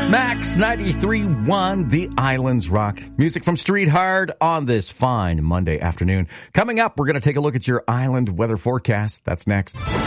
Max 93.1, The Islands Rock. Music from Street Hard on this fine Monday afternoon. Coming up, we're going to take a look at your island weather forecast. That's next.